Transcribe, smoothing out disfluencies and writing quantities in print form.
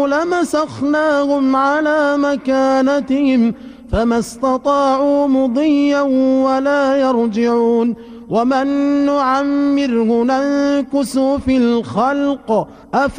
لمسخناهم على مكانتهم فما استطاعوا مضيا ولا يرجعون ومن نعمره ننكسه في الخلق